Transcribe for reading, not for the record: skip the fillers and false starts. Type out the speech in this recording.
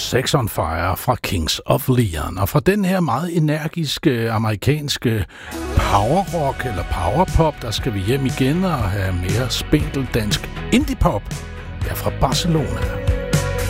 Sex on Fire fra Kings of Leon. Og fra den her meget energiske amerikanske powerrock eller powerpop, der skal vi hjem igen og have mere spændel dansk indie-pop. Jeg er fra Barcelona.